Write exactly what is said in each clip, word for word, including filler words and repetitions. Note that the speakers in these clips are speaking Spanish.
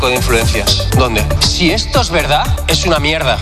de influencias. ¿Dónde? Si esto es verdad, es una mierda.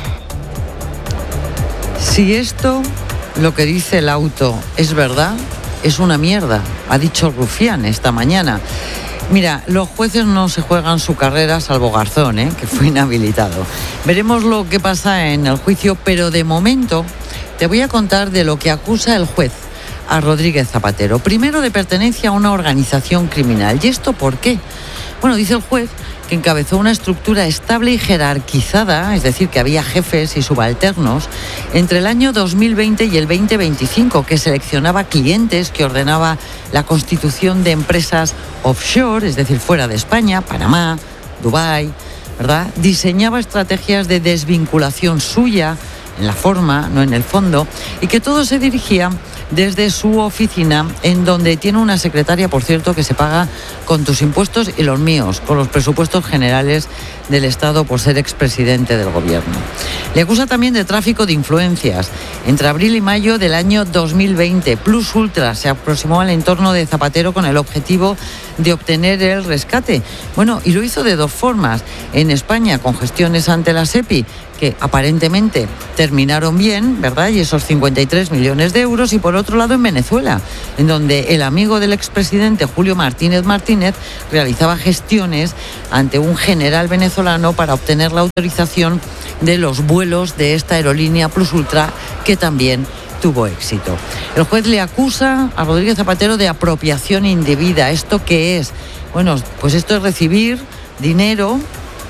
Si esto, lo que dice el auto, es verdad, es una mierda, ha dicho Rufián esta mañana. Mira, los jueces no se juegan su carrera salvo Garzón, ¿eh? que fue inhabilitado. Veremos lo que pasa en el juicio, pero de momento te voy a contar de lo que acusa el juez a Rodríguez Zapatero. Primero, de pertenencia a una organización criminal. ¿Y esto por qué? Bueno, dice el juez que encabezó una estructura estable y jerarquizada, es decir, que había jefes y subalternos, entre el año dos mil veinte y el veinte veinticinco, que seleccionaba clientes, que ordenaba la constitución de empresas offshore, es decir, fuera de España, Panamá, Dubái, ¿verdad? Diseñaba estrategias de desvinculación suya, en la forma, no en el fondo, y que todo se dirigía desde su oficina, en donde tiene una secretaria, por cierto, que se paga con tus impuestos y los míos, con los presupuestos generales del Estado por ser expresidente del gobierno. Le acusa también de tráfico de influencias. Entre abril y mayo del año dos mil veinte, Plus Ultra se aproximó al entorno de Zapatero con el objetivo de obtener el rescate. Bueno, y lo hizo de dos formas. En España, con gestiones ante la SEPI, que aparentemente terminaron bien, ¿verdad? Y esos cincuenta y tres millones de euros. Y por otro lado, en Venezuela, en donde el amigo del expresidente Julio Martínez Martínez realizaba gestiones ante un general venezolano para obtener la autorización de los vuelos de esta aerolínea Plus Ultra, que también tuvo éxito. El juez le acusa a Rodríguez Zapatero de apropiación indebida. ¿Esto qué es? Bueno, pues esto es recibir dinero,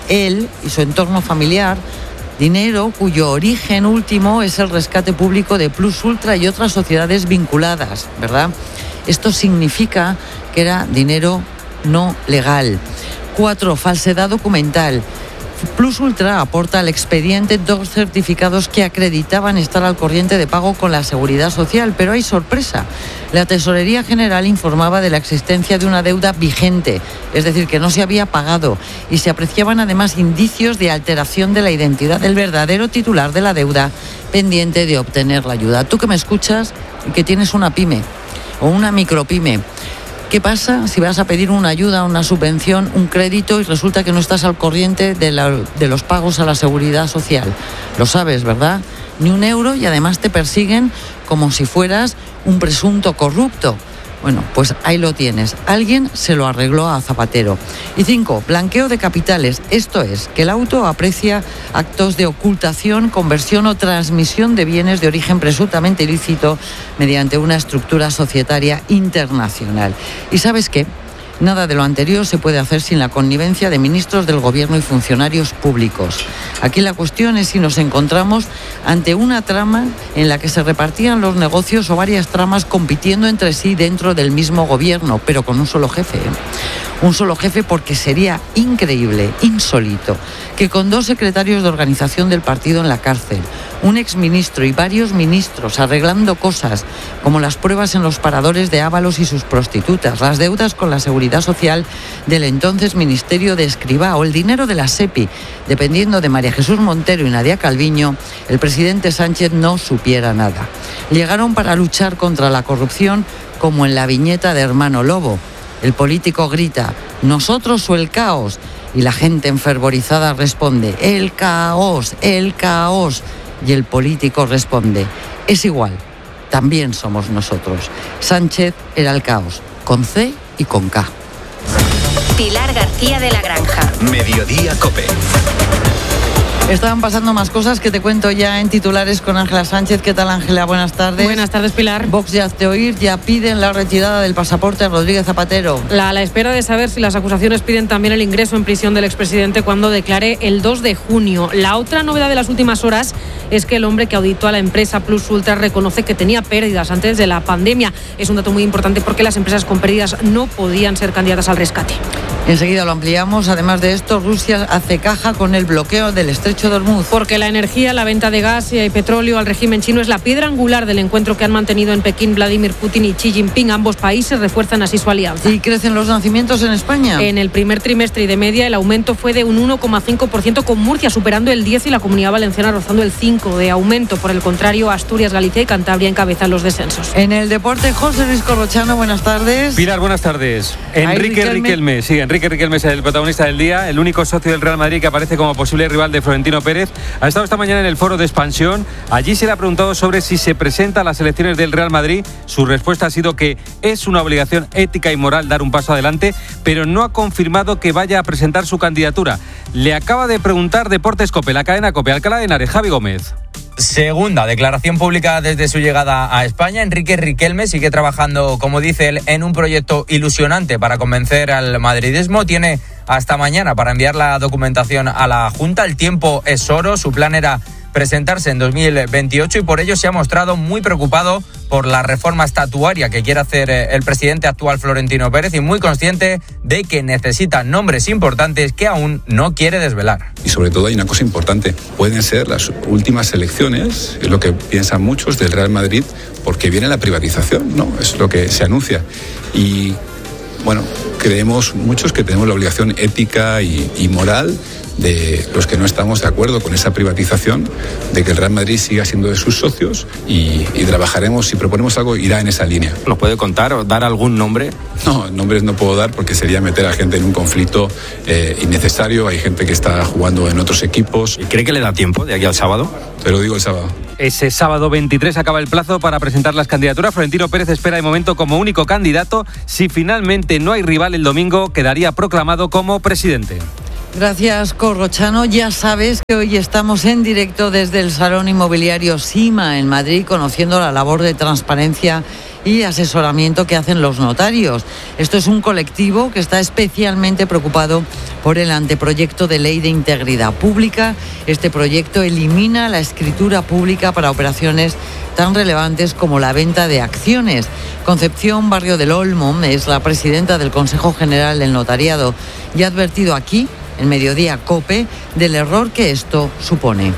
él y su entorno familiar, dinero cuyo origen último es el rescate público de Plus Ultra y otras sociedades vinculadas, ¿verdad? Esto significa que era dinero no legal. Cuatro, falsedad documental. Plus Ultra aporta al expediente dos certificados que acreditaban estar al corriente de pago con la Seguridad Social, pero hay sorpresa. La Tesorería General informaba de la existencia de una deuda vigente, es decir, que no se había pagado, y se apreciaban además indicios de alteración de la identidad del verdadero titular de la deuda pendiente de obtener la ayuda. Tú que me escuchas y que tienes una pyme o una micropyme, ¿qué pasa si vas a pedir una ayuda, una subvención, un crédito y resulta que no estás al corriente de, la, de los pagos a la Seguridad Social? Lo sabes, ¿verdad? Ni un euro y además te persiguen como si fueras un presunto corrupto. Bueno, pues ahí lo tienes. Alguien se lo arregló a Zapatero. Y cinco, blanqueo de capitales. Esto es, que el auto aprecia actos de ocultación, conversión o transmisión de bienes de origen presuntamente ilícito mediante una estructura societaria internacional. ¿Y sabes qué? Nada de lo anterior se puede hacer sin la connivencia de ministros del Gobierno y funcionarios públicos. Aquí la cuestión es si nos encontramos ante una trama en la que se repartían los negocios o varias tramas compitiendo entre sí dentro del mismo Gobierno, pero con un solo jefe. ¿eh? Un solo jefe, porque sería increíble, insólito, que con dos secretarios de organización del partido en la cárcel, un exministro y varios ministros arreglando cosas como las pruebas en los paradores de Ábalos y sus prostitutas, las deudas con la Seguridad Social del entonces Ministerio de Escrivá o el dinero de la SEPI, dependiendo de María Jesús Montero y Nadia Calviño, el presidente Sánchez no supiera nada. Llegaron para luchar contra la corrupción como en la viñeta de Hermano Lobo. El político grita, ¿nosotros o el caos? Y la gente enfervorizada responde, el caos, el caos. Y el político responde, es igual, también somos nosotros. Sánchez era el caos, con C y con K. Pilar García de la Granja. Mediodía COPE. Estaban pasando más cosas que te cuento ya en titulares con Ángela Sánchez. ¿Qué tal, Ángela? Buenas tardes. Buenas tardes, Pilar. Vox, ya hazte oír, ya piden la retirada del pasaporte a Rodríguez Zapatero. La, a la espera de saber si las acusaciones piden también el ingreso en prisión del expresidente cuando declare el dos de junio. La otra novedad de las últimas horas es que el hombre que auditó a la empresa Plus Ultra reconoce que tenía pérdidas antes de la pandemia. Es un dato muy importante porque las empresas con pérdidas no podían ser candidatas al rescate. Enseguida lo ampliamos. Además de esto, Rusia hace caja con el bloqueo del estrecho de Hormuz. Porque la energía, la venta de gas y petróleo al régimen chino es la piedra angular del encuentro que han mantenido en Pekín Vladimir Putin y Xi Jinping. Ambos países refuerzan así su alianza. ¿Y crecen los nacimientos en España? En el primer trimestre y de media el aumento fue de un uno coma cinco por ciento, con Murcia superando el diez por ciento y la Comunidad Valenciana rozando el cinco por ciento de aumento. Por el contrario, Asturias, Galicia y Cantabria encabezan los descensos. En el deporte, José Luis Corrochano, buenas tardes. Pilar, buenas tardes. Enrique Riquelme, sí, Enrique Enrique Riquelme es el protagonista del día, el único socio del Real Madrid que aparece como posible rival de Florentino Pérez. Ha estado esta mañana en el foro de Expansión. Allí se le ha preguntado sobre si se presenta a las elecciones del Real Madrid. Su respuesta ha sido que es una obligación ética y moral dar un paso adelante, pero no ha confirmado que vaya a presentar su candidatura. Le acaba de preguntar Deportes COPE, la cadena COPE, Alcalá de Henares, Javi Gómez. Segunda declaración pública desde su llegada a España. Enrique Riquelme sigue trabajando, como dice él, en un proyecto ilusionante para convencer al madridismo. Tiene hasta mañana para enviar la documentación a la Junta. El tiempo es oro. Su plan era presentarse en dos mil veintiocho y por ello se ha mostrado muy preocupado por la reforma estatuaria que quiere hacer el presidente actual Florentino Pérez y muy consciente de que necesita nombres importantes que aún no quiere desvelar. Y sobre todo hay una cosa importante, pueden ser las últimas elecciones, es lo que piensan muchos del Real Madrid, porque viene la privatización, ¿no? Es lo que se anuncia. Y bueno, creemos muchos que tenemos la obligación ética y, y moral de los que no estamos de acuerdo con esa privatización, de que el Real Madrid siga siendo de sus socios y, y trabajaremos, si proponemos algo, irá en esa línea. ¿Nos puede contar o dar algún nombre? No, nombres no puedo dar porque sería meter a gente en un conflicto eh, innecesario. Hay gente que está jugando en otros equipos. ¿Y cree que le da tiempo de aquí al sábado? Te lo digo el sábado. Ese sábado veintitrés acaba el plazo para presentar las candidaturas. Florentino Pérez espera de momento como único candidato. Si finalmente no hay rival el domingo, quedaría proclamado como presidente. Gracias, Corrochano. Ya sabes que hoy estamos en directo desde el Salón Inmobiliario Sima en Madrid, conociendo la labor de transparencia y asesoramiento que hacen los notarios. Esto es un colectivo que está especialmente preocupado por el anteproyecto de ley de integridad pública. Este proyecto elimina la escritura pública para operaciones tan relevantes como la venta de acciones. Concepción Barrio del Olmo es la presidenta del Consejo General del Notariado y ha advertido aquí, en Mediodía COPE, del error que esto supone.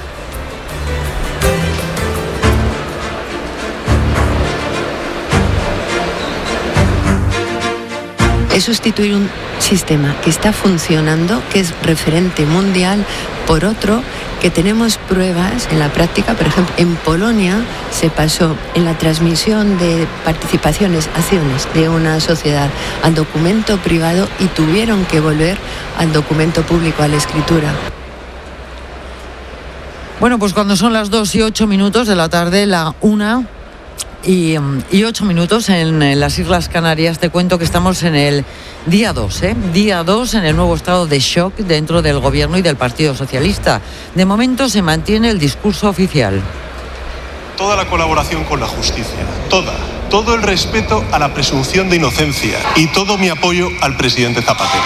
Es sustituir un sistema que está funcionando, que es referente mundial, por otro que tenemos pruebas en la práctica. Por ejemplo, en Polonia se pasó en la transmisión de participaciones, acciones de una sociedad al documento privado y tuvieron que volver al documento público, a la escritura. Bueno, pues cuando son las dos y ocho minutos de la tarde, la una y, y ocho minutos en, en las Islas Canarias, te cuento que estamos en el día dos, ¿eh? Día dos en el nuevo estado de shock dentro del Gobierno y del Partido Socialista. De momento se mantiene el discurso oficial. Toda la colaboración con la justicia, toda, todo el respeto a la presunción de inocencia y todo mi apoyo al presidente Zapatero.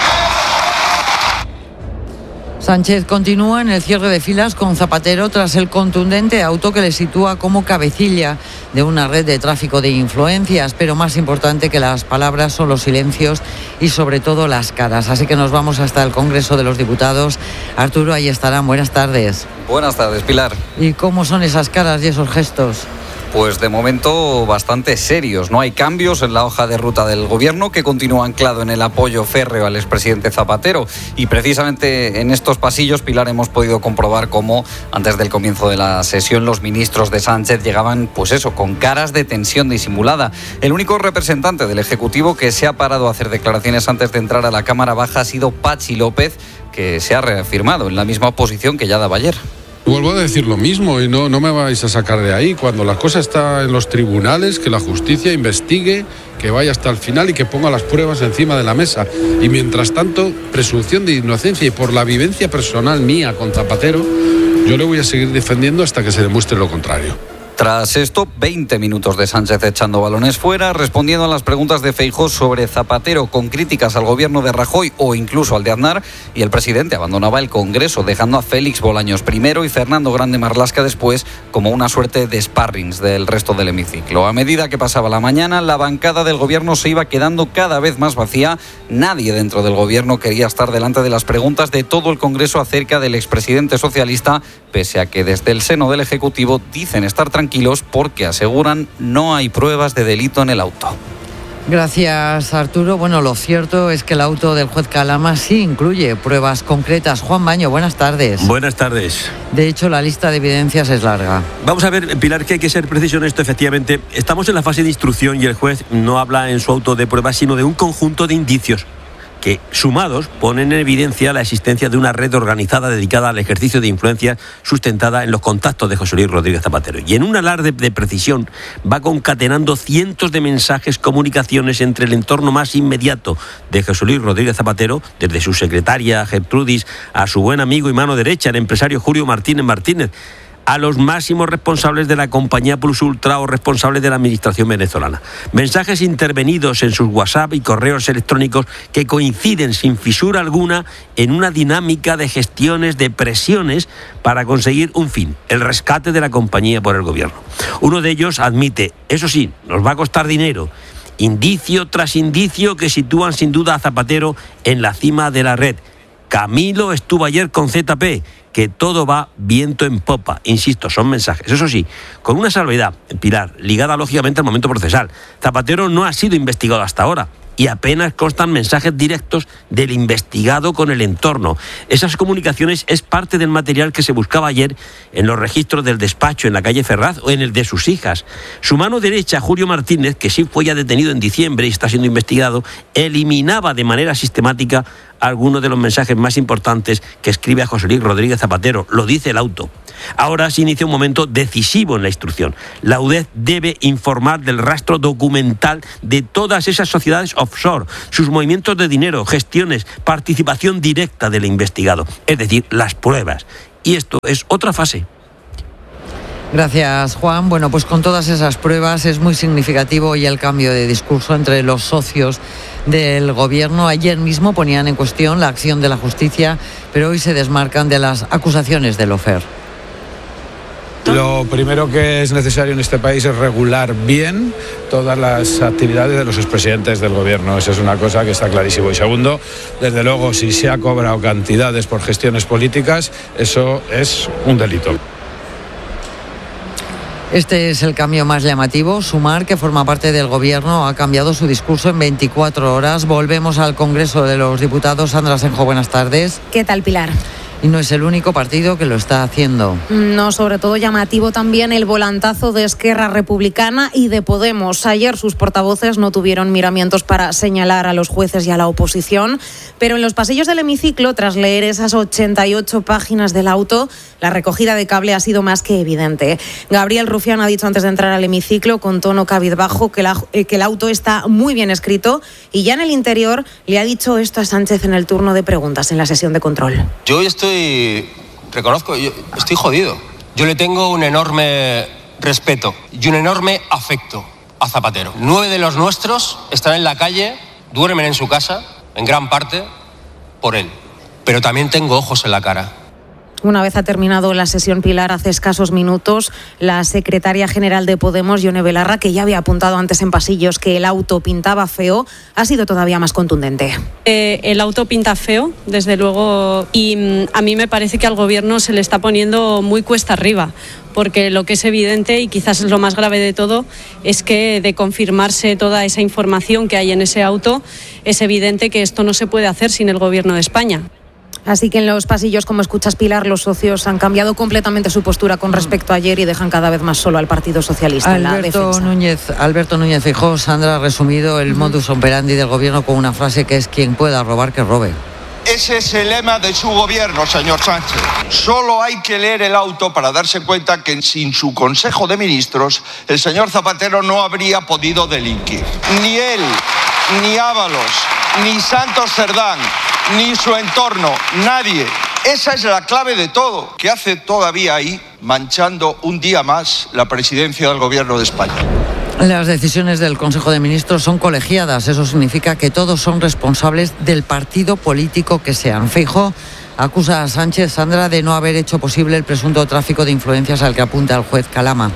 Sánchez continúa en el cierre de filas con Zapatero tras el contundente auto que le sitúa como cabecilla de una red de tráfico de influencias, pero más importante que las palabras son los silencios y sobre todo las caras. Así que nos vamos hasta el Congreso de los Diputados. Arturo, ahí estarán. Buenas tardes. Buenas tardes, Pilar. ¿Y cómo son esas caras y esos gestos? Pues de momento bastante serios. No hay cambios en la hoja de ruta del Gobierno, que continúa anclado en el apoyo férreo al expresidente Zapatero. Y precisamente en estos pasillos, Pilar, hemos podido comprobar cómo antes del comienzo de la sesión los ministros de Sánchez llegaban, pues eso, con caras de tensión disimulada. El único representante del Ejecutivo que se ha parado a hacer declaraciones antes de entrar a la Cámara Baja ha sido Pachi López, que se ha reafirmado en la misma posición que ya daba ayer. Vuelvo a decir lo mismo y no, no me vais a sacar de ahí. Cuando la cosa está en los tribunales, que la justicia investigue, que vaya hasta el final y que ponga las pruebas encima de la mesa. Y mientras tanto, presunción de inocencia y por la vivencia personal mía con Zapatero, yo le voy a seguir defendiendo hasta que se demuestre lo contrario. Tras esto, veinte minutos de Sánchez echando balones fuera, respondiendo a las preguntas de Feijóo sobre Zapatero, con críticas al gobierno de Rajoy o incluso al de Aznar, y el presidente abandonaba el Congreso, dejando a Félix Bolaños primero y Fernando Grande Marlaska después, como una suerte de sparrings del resto del hemiciclo. A medida que pasaba la mañana, la bancada del gobierno se iba quedando cada vez más vacía. Nadie dentro del gobierno quería estar delante de las preguntas de todo el Congreso acerca del expresidente socialista, pese a que desde el seno del Ejecutivo dicen estar tranquilos porque aseguran no hay pruebas de delito en el auto. Gracias, Arturo. Bueno, lo cierto es que el auto del juez Calama sí incluye pruebas concretas. Juan Baño, buenas tardes. Buenas tardes. De hecho, la lista de evidencias es larga. Vamos a ver, Pilar, que hay que ser preciso en esto. Efectivamente, estamos en la fase de instrucción y el juez no habla en su auto de pruebas, sino de un conjunto de indicios que, sumados, ponen en evidencia la existencia de una red organizada dedicada al ejercicio de influencia sustentada en los contactos de José Luis Rodríguez Zapatero. Y en un alarde de precisión va concatenando cientos de mensajes, comunicaciones entre el entorno más inmediato de José Luis Rodríguez Zapatero, desde su secretaria Gertrudis a su buen amigo y mano derecha, el empresario Julio Martínez Martínez, a los máximos responsables de la compañía Plus Ultra o responsables de la administración venezolana. Mensajes intervenidos en sus WhatsApp y correos electrónicos que coinciden sin fisura alguna en una dinámica de gestiones, de presiones para conseguir un fin, el rescate de la compañía por el gobierno. Uno de ellos admite, eso sí, nos va a costar dinero, indicio tras indicio que sitúan sin duda a Zapatero en la cima de la red. Camilo estuvo ayer con Z P, que todo va viento en popa. Insisto, son mensajes. Eso sí, con una salvedad, Pilar, ligada lógicamente al momento procesal. Zapatero no ha sido investigado hasta ahora y apenas constan mensajes directos del investigado con el entorno. Esas comunicaciones es parte del material que se buscaba ayer en los registros del despacho en la calle Ferraz o en el de sus hijas. Su mano derecha, Julio Martínez, que sí fue ya detenido en diciembre y está siendo investigado, eliminaba de manera sistemática algunos de los mensajes más importantes que escribe a José Luis Rodríguez Zapatero. Lo dice el auto. Ahora se inicia un momento decisivo en la instrucción. La U D E F debe informar del rastro documental de todas esas sociedades offshore, sus movimientos de dinero, gestiones, participación directa del investigado, es decir, las pruebas. Y esto es otra fase. Gracias, Juan. Bueno, pues con todas esas pruebas es muy significativo hoy el cambio de discurso entre los socios del gobierno. Ayer mismo ponían en cuestión la acción de la justicia, pero hoy se desmarcan de las acusaciones del Lofer. Lo primero que es necesario en este país es regular bien todas las actividades de los expresidentes del gobierno. Esa es una cosa que está clarísimo. Y segundo, desde luego, si se ha cobrado cantidades por gestiones políticas, eso es un delito. Este es el cambio más llamativo. Sumar, que forma parte del gobierno, ha cambiado su discurso en veinticuatro horas. Volvemos al Congreso de los Diputados. Sandra Senjo, buenas tardes. ¿Qué tal, Pilar? Y no es el único partido que lo está haciendo. No, sobre todo llamativo también el volantazo de Esquerra Republicana y de Podemos. Ayer sus portavoces no tuvieron miramientos para señalar a los jueces y a la oposición, pero en los pasillos del hemiciclo, tras leer esas ochenta y ocho páginas del auto, la recogida de cable ha sido más que evidente. Gabriel Rufián ha dicho antes de entrar al hemiciclo, con tono cabizbajo, que, la, que el auto está muy bien escrito, y ya en el interior le ha dicho esto a Sánchez en el turno de preguntas en la sesión de control. Yo estoy Estoy, reconozco, yo estoy jodido. Yo le tengo un enorme respeto y un enorme afecto a Zapatero. Nueve de los nuestros están en la calle, duermen en su casa, en gran parte, por él. Pero también tengo ojos en la cara. Una vez ha terminado la sesión, Pilar, hace escasos minutos, la secretaria general de Podemos, Ione Belarra, que ya había apuntado antes en pasillos que el auto pintaba feo, ha sido todavía más contundente. Eh, el auto pinta feo, desde luego, y mm, a mí me parece que al gobierno se le está poniendo muy cuesta arriba, porque lo que es evidente, y quizás es lo más grave de todo, es que de confirmarse toda esa información que hay en ese auto, es evidente que esto no se puede hacer sin el gobierno de España. Así que en los pasillos, como escuchas, Pilar, los socios han cambiado completamente su postura con respecto a ayer y dejan cada vez más solo al Partido Socialista Alberto en la defensa. Núñez, Alberto Núñez Feijóo, Sandra, ha resumido el uh-huh. modus operandi del gobierno con una frase que es: quien pueda robar, que robe. Ese es el lema de su gobierno, señor Sánchez. Solo hay que leer el auto para darse cuenta que sin su Consejo de Ministros, el señor Zapatero no habría podido delinquir. Ni él, ni Ábalos, ni Santos Cerdán, ni su entorno, nadie. Esa es la clave de todo. ¿Qué hace todavía ahí, manchando un día más la presidencia del gobierno de España? Las decisiones del Consejo de Ministros son colegiadas. Eso significa que todos son responsables del partido político que sean. Feijóo acusa a Sánchez, Sandra, de no haber hecho posible el presunto tráfico de influencias al que apunta el juez Calama.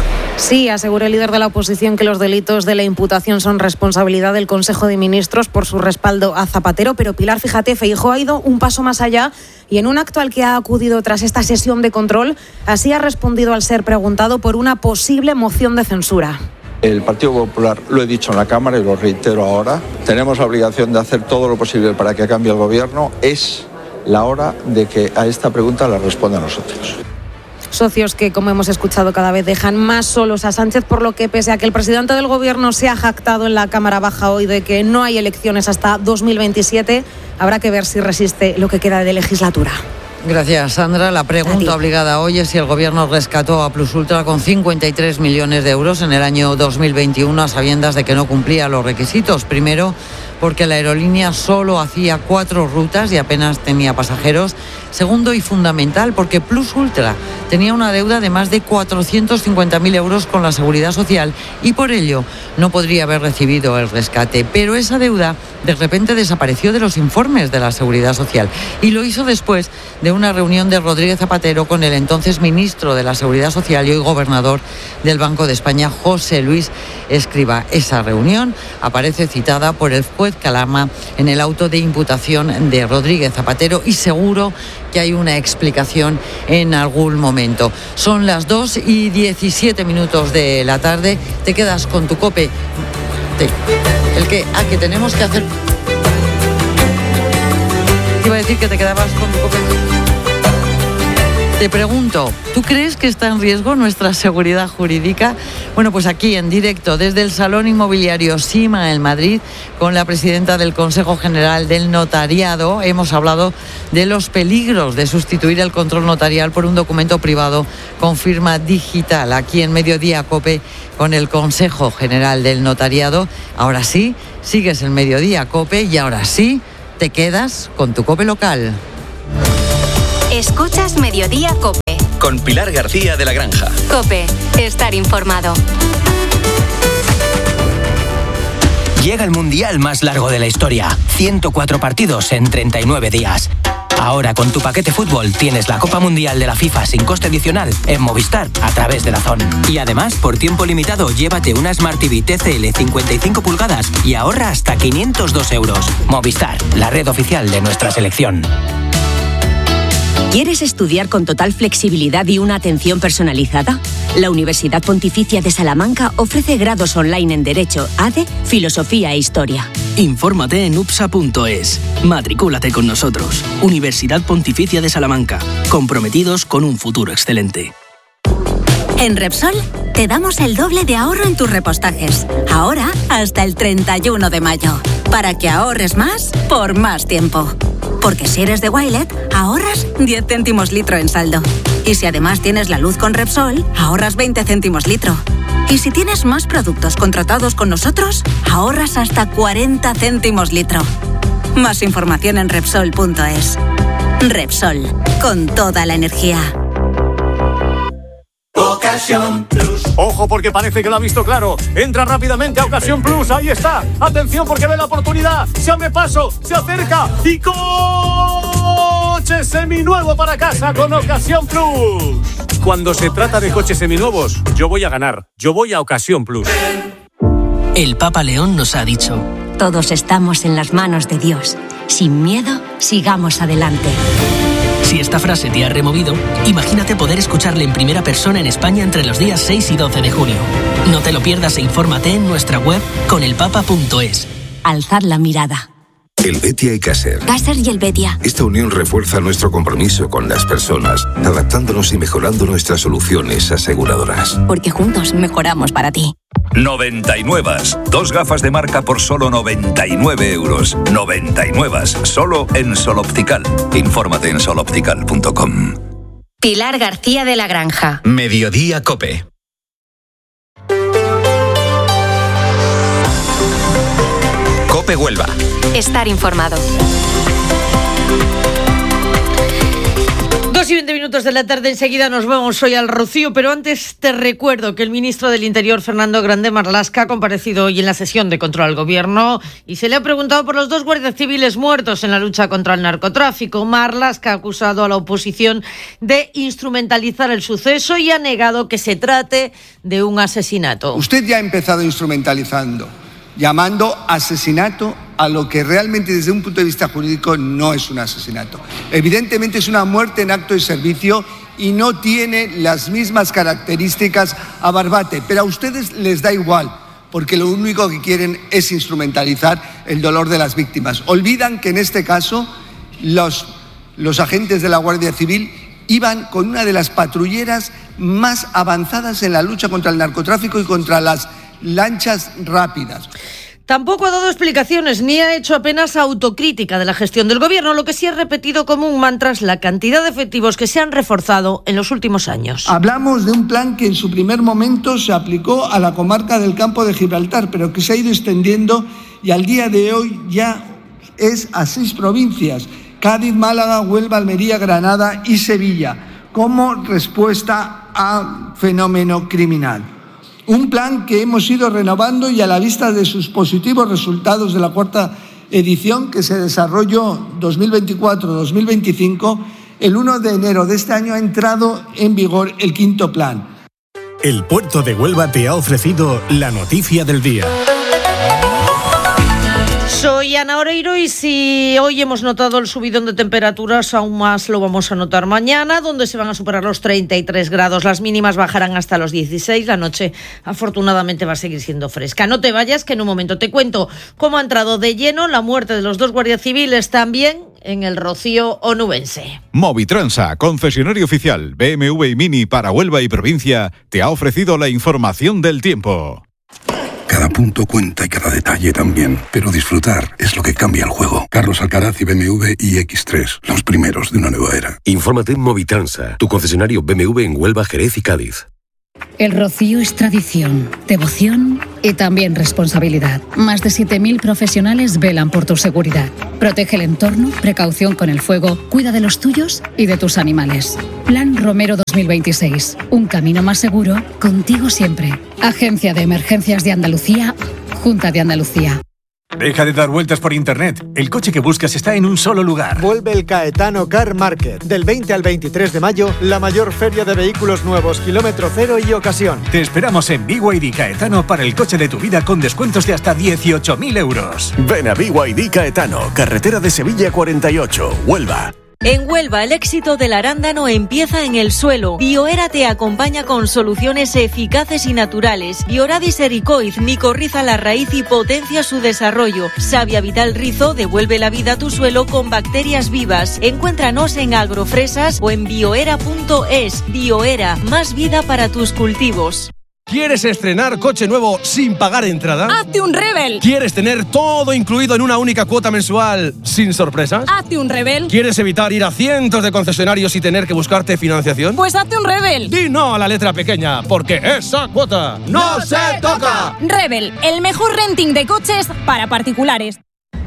Sí, asegura el líder de la oposición que los delitos de la imputación son responsabilidad del Consejo de Ministros por su respaldo a Zapatero, pero Pilar, fíjate, Feijóo ha ido un paso más allá y en un acto al que ha acudido tras esta sesión de control, así ha respondido al ser preguntado por una posible moción de censura. El Partido Popular, lo he dicho en la Cámara y lo reitero ahora, tenemos la obligación de hacer todo lo posible para que cambie el gobierno. Es la hora de que a esta pregunta la respondan nosotros. Socios que, como hemos escuchado, cada vez dejan más solos a Sánchez, por lo que, pese a que el presidente del Gobierno se ha jactado en la Cámara Baja hoy de que no hay elecciones hasta dos mil veintisiete, habrá que ver si resiste lo que queda de legislatura. Gracias, Sandra. La pregunta obligada hoy es si el Gobierno rescató a Plus Ultra con cincuenta y tres millones de euros en el año dos mil veintiuno a sabiendas de que no cumplía los requisitos. Primero, porque la aerolínea solo hacía cuatro rutas y apenas tenía pasajeros. Segundo y fundamental, porque Plus Ultra tenía una deuda de más de cuatrocientos cincuenta mil euros con la Seguridad Social y por ello no podría haber recibido el rescate. Pero esa deuda de repente desapareció de los informes de la Seguridad Social y lo hizo después de una reunión de Rodríguez Zapatero con el entonces ministro de la Seguridad Social y hoy gobernador del Banco de España, José Luis Escrivá. Esa reunión aparece citada por el juez Calama en el auto de imputación de Rodríguez Zapatero y seguro que hay una explicación en algún momento. Son las dos y diecisiete minutos de la tarde. Te quedas con tu COPE. Te, el que, ah, que tenemos que hacer... Te iba a decir que te quedabas con tu COPE. Te pregunto, ¿tú crees que está en riesgo nuestra seguridad jurídica? Bueno, pues aquí en directo desde el Salón Inmobiliario Sima en Madrid, con la presidenta del Consejo General del Notariado, hemos hablado de los peligros de sustituir el control notarial por un documento privado con firma digital. Aquí en Mediodía COPE con el Consejo General del Notariado. Ahora sí, sigues el Mediodía COPE y ahora sí, te quedas con tu COPE local. Escuchas Mediodía COPE. Con Pilar García de la Granja. COPE, estar informado. Llega el mundial más largo de la historia. ciento cuatro partidos en treinta y nueve días. Ahora con tu paquete fútbol tienes la Copa Mundial de la FIFA sin coste adicional en Movistar a través de DAZN. Y además, por tiempo limitado, llévate una Smart T V T C L cincuenta y cinco pulgadas y ahorra hasta quinientos dos euros. Movistar, la red oficial de nuestra selección. ¿Quieres estudiar con total flexibilidad y una atención personalizada? La Universidad Pontificia de Salamanca ofrece grados online en Derecho, A D E, Filosofía e Historia. Infórmate en U P S A punto es. Matricúlate con nosotros. Universidad Pontificia de Salamanca. Comprometidos con un futuro excelente. En Repsol te damos el doble de ahorro en tus repostajes. Ahora hasta el treinta y uno de mayo. Para que ahorres más por más tiempo. Porque si eres de Wilet, ahorras diez céntimos litro en saldo. Y si además tienes la luz con Repsol, ahorras veinte céntimos litro. Y si tienes más productos contratados con nosotros, ahorras hasta cuarenta céntimos litro. Más información en Repsol punto es. Repsol, con toda la energía. Ocasión Plus. Ojo porque parece que lo ha visto claro. Entra rápidamente a Ocasión Plus. Ahí está. Atención porque ve la oportunidad. Se abre paso. Se acerca. Y coche seminuevo para casa con Ocasión Plus. Cuando se trata de coches seminuevos, yo voy a ganar. Yo voy a Ocasión Plus. El Papa León nos ha dicho: todos estamos en las manos de Dios. Sin miedo, sigamos adelante. Si esta frase te ha removido, imagínate poder escucharle en primera persona en España entre los días seis y doce de junio. No te lo pierdas e infórmate en nuestra web con el papa punto es. Alzad la mirada. El Betia y Caser. Caser y el Betia. Esta unión refuerza nuestro compromiso con las personas, adaptándonos y mejorando nuestras soluciones aseguradoras. Porque juntos mejoramos para ti. noventa y nueve. Dos gafas de marca por solo noventa y nueve euros. noventa y nueve. Solo en Sol Optical. Infórmate en sol optical punto com. Pilar García de la Granja. Mediodía COPE. COPE Huelva. Estar informado. Dos y veinte minutos de la tarde, enseguida nos vamos hoy al Rocío, pero antes te recuerdo que el ministro del Interior, Fernando Grande Marlaska, ha comparecido hoy en la sesión de control al Gobierno y se le ha preguntado por los dos guardias civiles muertos en la lucha contra el narcotráfico. Marlaska ha acusado a la oposición de instrumentalizar el suceso y ha negado que se trate de un asesinato. Usted ya ha empezado instrumentalizando, llamando asesinato a lo que realmente desde un punto de vista jurídico no es un asesinato. Evidentemente es una muerte en acto de servicio y no tiene las mismas características a Barbate, pero a ustedes les da igual, porque lo único que quieren es instrumentalizar el dolor de las víctimas. Olvidan que en este caso los, los agentes de la Guardia Civil iban con una de las patrulleras más avanzadas en la lucha contra el narcotráfico y contra las lanchas rápidas. Tampoco ha dado explicaciones ni ha hecho apenas autocrítica de la gestión del gobierno. Lo que sí ha repetido como un mantra es la cantidad de efectivos que se han reforzado en los últimos años. Hablamos de un plan que en su primer momento se aplicó a la comarca del Campo de Gibraltar, pero que se ha ido extendiendo y al día de hoy ya es a seis provincias: Cádiz, Málaga, Huelva, Almería, Granada y Sevilla, como respuesta al fenómeno criminal. Un plan que hemos ido renovando y a la vista de sus positivos resultados de la cuarta edición, que se desarrolló dos mil veinticuatro dos mil veinticinco, el uno de enero de este año ha entrado en vigor el quinto plan. El Puerto de Huelva te ha ofrecido la noticia del día. Soy Ana Oreiro y si hoy hemos notado el subidón de temperaturas, aún más lo vamos a notar mañana, donde se van a superar los treinta y tres grados. Las mínimas bajarán hasta los dieciséis. La noche, afortunadamente, va a seguir siendo fresca. No te vayas, que en un momento te cuento cómo ha entrado de lleno la muerte de los dos guardias civiles también en el Rocío onubense. Movitransa, concesionario oficial B M W y Mini para Huelva y provincia, te ha ofrecido la información del tiempo. Cada punto cuenta y cada detalle también, pero disfrutar es lo que cambia el juego. Carlos Alcaraz y B M W i X tres, los primeros de una nueva era. Infórmate en Movitransa, tu concesionario B M W en Huelva, Jerez y Cádiz. El Rocío es tradición, devoción y también responsabilidad. Más de siete mil profesionales velan por tu seguridad. Protege el entorno, precaución con el fuego, cuida de los tuyos y de tus animales. Plan Romero dos mil veintiséis. Un camino más seguro, contigo siempre. Agencia de Emergencias de Andalucía, Junta de Andalucía. Deja de dar vueltas por internet. El coche que buscas está en un solo lugar. Vuelve el Caetano Car Market. Del veinte al veintitrés de mayo, la mayor feria de vehículos nuevos, kilómetro cero y ocasión. Te esperamos en B Y D Caetano para el coche de tu vida con descuentos de hasta dieciocho mil euros. Ven a B Y D Caetano, carretera de Sevilla cuarenta y ocho, Huelva. En Huelva, el éxito del arándano empieza en el suelo. Bioera te acompaña con soluciones eficaces y naturales. Bioradis ericoiz micorriza la raíz y potencia su desarrollo. Savia Vital Rizo devuelve la vida a tu suelo con bacterias vivas. Encuéntranos en Agrofresas o en bioera punto es. Bioera, más vida para tus cultivos. ¿Quieres estrenar coche nuevo sin pagar entrada? ¡Hazte un Rebel! ¿Quieres tener todo incluido en una única cuota mensual sin sorpresas? ¡Hazte un Rebel! ¿Quieres evitar ir a cientos de concesionarios y tener que buscarte financiación? ¡Pues hazte un Rebel! Di no a la letra pequeña, porque esa cuota no se toca. Rebel, el mejor renting de coches para particulares.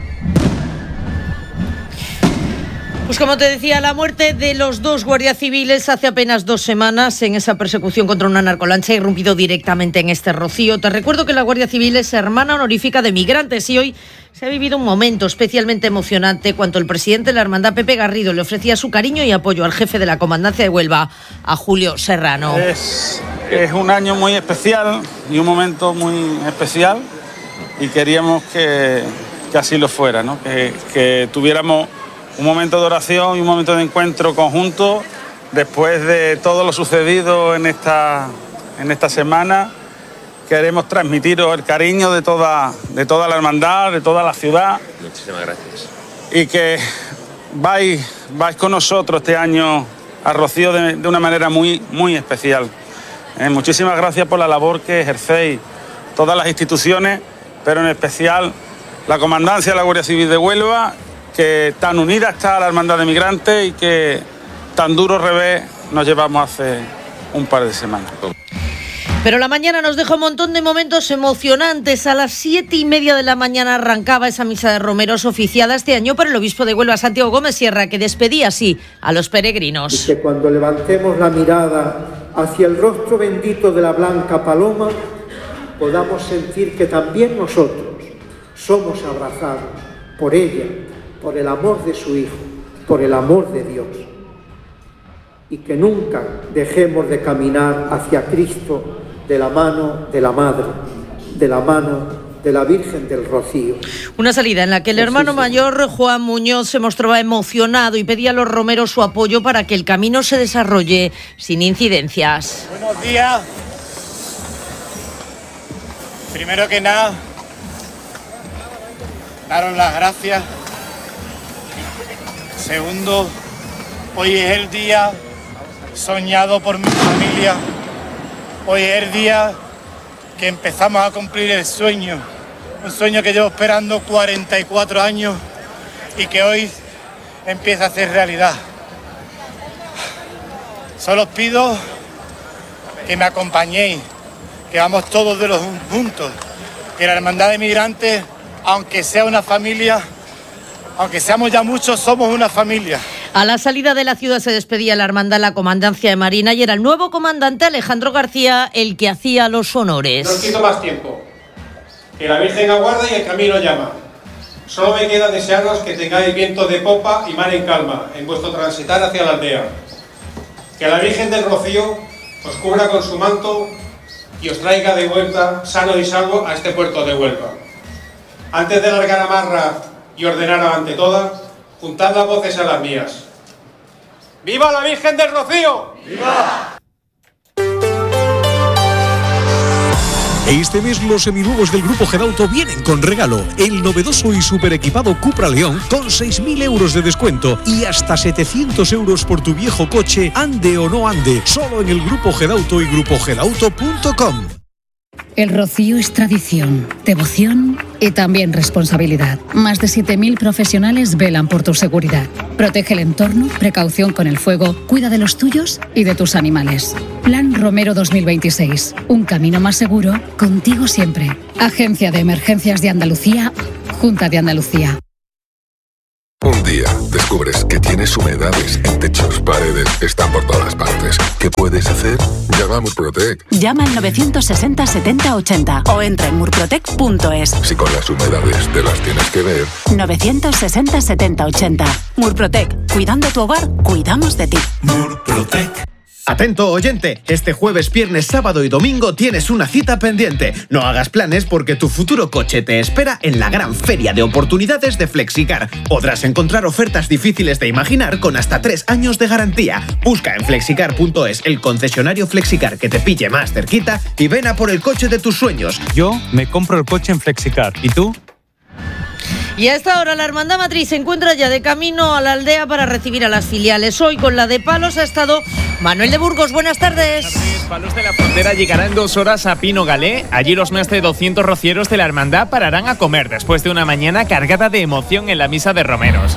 Pues como te decía, la muerte de los dos guardias civiles hace apenas dos semanas en esa persecución contra una narcolancha ha irrumpido directamente en este Rocío. Te recuerdo que la Guardia Civil es hermana honorífica de migrantes y hoy se ha vivido un momento especialmente emocionante cuando el presidente de la Hermandad, Pepe Garrido, le ofrecía su cariño y apoyo al jefe de la Comandancia de Huelva, a Julio Serrano. Es, es un año muy especial y un momento muy especial y queríamos que, que así lo fuera, ¿no? que, que tuviéramos un momento de oración y un momento de encuentro conjunto después de todo lo sucedido en esta, en esta semana. Queremos transmitiros el cariño de toda, de toda la hermandad, de toda la ciudad. Muchísimas gracias. Y que vais, vais con nosotros este año a Rocío de, de una manera muy, muy especial. Eh, muchísimas gracias por la labor que ejercéis todas las instituciones, pero en especial la Comandancia de la Guardia Civil de Huelva, que tan unida está la Hermandad de Migrantes y que tan duro revés nos llevamos hace un par de semanas. Pero la mañana nos dejó un montón de momentos emocionantes. A las siete y media de la mañana arrancaba esa misa de romeros oficiada este año por el obispo de Huelva, Santiago Gómez Sierra, que despedía así a los peregrinos. Y que cuando levantemos la mirada hacia el rostro bendito de la blanca paloma, podamos sentir que también nosotros somos abrazados por ella, por el amor de su Hijo, por el amor de Dios. Y que nunca dejemos de caminar hacia Cristo de la mano de la Madre, de la mano de la Virgen del Rocío. Una salida en la que el hermano mayor, Juan Muñoz, se mostraba emocionado y pedía a los romeros su apoyo para que el camino se desarrolle sin incidencias. Buenos días. Primero que nada, daros las gracias. Segundo, hoy es el día soñado por mi familia. Hoy es el día que empezamos a cumplir el sueño, un sueño que llevo esperando cuarenta y cuatro años y que hoy empieza a ser realidad. Solo os pido que me acompañéis, que vamos todos de los juntos, que la Hermandad de Migrantes, aunque sea una familia, aunque seamos ya muchos, somos una familia. A la salida de la ciudad se despedía la hermandad, la comandancia de Marina, y era el nuevo comandante Alejandro García el que hacía los honores. No os quito más tiempo, que la Virgen aguarda y el camino llama. Solo me queda desearos que tengáis viento de popa y mar en calma en vuestro transitar hacia la aldea. Que la Virgen del Rocío os cubra con su manto y os traiga de vuelta sano y salvo a este puerto de Huelva. Antes de largar amarra y ordenar ante todas, juntad las voces a las mías. ¡Viva la Virgen del Rocío! ¡Viva! Este mes los seminuevos del Grupo Gedauto vienen con regalo. El novedoso y super equipado Cupra León con seis mil euros de descuento y hasta setecientos euros por tu viejo coche, ande o no ande. Solo en el Grupo Gedauto y grupo gedauto punto com. El Rocío es tradición, devoción y también responsabilidad. Más de siete mil profesionales velan por tu seguridad. Protege el entorno, precaución con el fuego, cuida de los tuyos y de tus animales. Plan Romero dos mil veintiséis. Un camino más seguro, contigo siempre. Agencia de Emergencias de Andalucía, Junta de Andalucía. Un día descubres que tienes humedades en techos, paredes, están por todas partes. ¿Qué puedes hacer? Llama a Murprotec. Llama al novecientos sesenta setenta ochenta o entra en murprotec punto es. Si con las humedades te las tienes que ver. novecientos sesenta setenta ochenta. Murprotec. Cuidando tu hogar, cuidamos de ti. Murprotec. Atento oyente, este jueves, viernes, sábado y domingo tienes una cita pendiente. No hagas planes porque tu futuro coche te espera en la gran feria de oportunidades de Flexicar. Podrás encontrar ofertas difíciles de imaginar con hasta tres años de garantía. Busca en flexicar punto es el concesionario Flexicar que te pille más cerquita y ven a por el coche de tus sueños. Yo me compro el coche en Flexicar. ¿Y tú? Y a esta hora la Hermandad Matriz se encuentra ya de camino a la aldea para recibir a las filiales. Hoy con la de Palos ha estado Manuel de Burgos. Buenas tardes. Palos de la Frontera llegará en dos horas a Pino Galé. Allí los más de doscientos rocieros de la Hermandad pararán a comer después de una mañana cargada de emoción en la misa de romeros.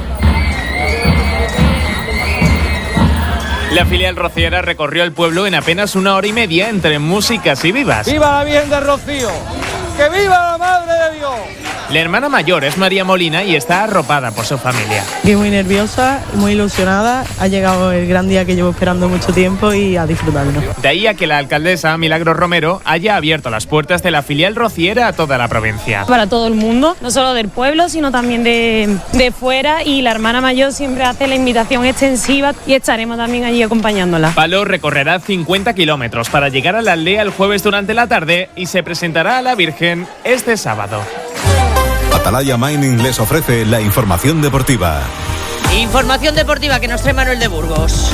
La filial rociera recorrió el pueblo en apenas una hora y media entre músicas y vivas. ¡Viva la Virgen del Rocío! ¡Que viva la Madre de Dios! La hermana mayor es María Molina y está arropada por su familia. Estoy muy nerviosa, muy ilusionada. Ha llegado el gran día que llevo esperando mucho tiempo y a disfrutarlo. De ahí a que la alcaldesa Milagros Romero haya abierto las puertas de la filial rociera a toda la provincia. Para todo el mundo, no solo del pueblo, sino también de, de fuera. Y la hermana mayor siempre hace la invitación extensiva y estaremos también allí acompañándola. Palos recorrerá cincuenta kilómetros para llegar a la aldea el jueves durante la tarde y se presentará a la Virgen este sábado. Atalaya Mining les ofrece la información deportiva. Información deportiva que nos trae Manuel de Burgos.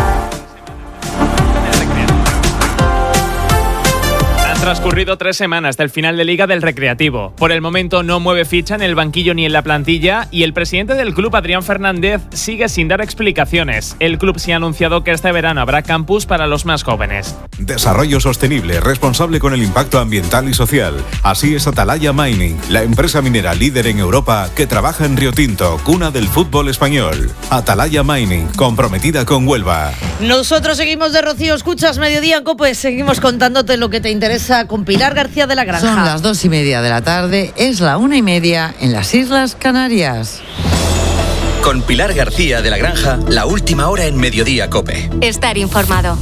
Han transcurrido tres semanas del final de Liga del Recreativo. Por el momento no mueve ficha en el banquillo ni en la plantilla y el presidente del club, Adrián Fernández, sigue sin dar explicaciones. El club sí ha anunciado que este verano habrá campus para los más jóvenes. Desarrollo sostenible, responsable con el impacto ambiental y social. Así es Atalaya Mining, la empresa minera líder en Europa que trabaja en Río Tinto, cuna del fútbol español. Atalaya Mining, comprometida con Huelva. Nosotros seguimos de Rocío. Escuchas Mediodía en COPE. Seguimos contándote lo que te interesa con Pilar García de la Granja. Son las dos y media de la tarde, es la una y media en las Islas Canarias. Con Pilar García de la Granja, la última hora en Mediodía COPE. Estar informado.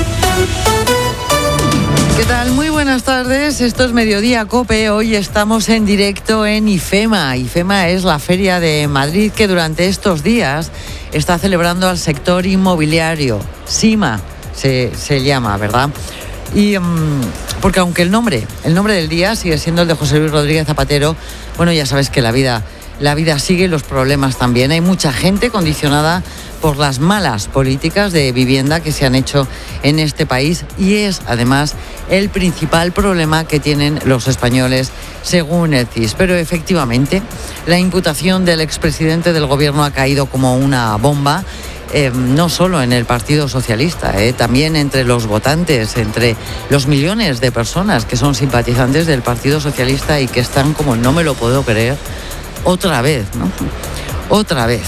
¿Qué tal? Muy buenas tardes, esto es Mediodía COPE. Hoy estamos en directo en IFEMA. IFEMA es la feria de Madrid que durante estos días está celebrando al sector inmobiliario. SIMA se, se llama, ¿verdad? Y um, porque aunque el nombre, el nombre del día sigue siendo el de José Luis Rodríguez Zapatero, bueno, ya sabes que la vida, la vida sigue y los problemas también. Hay mucha gente condicionada por las malas políticas de vivienda que se han hecho en este país y es además el principal problema que tienen los españoles según el C I S. Pero efectivamente la imputación del expresidente del gobierno ha caído como una bomba eh, no solo en el Partido Socialista, eh, también entre los votantes, entre los millones de personas que son simpatizantes del Partido Socialista y que están como no me lo puedo creer otra vez, ¿no? Otra vez.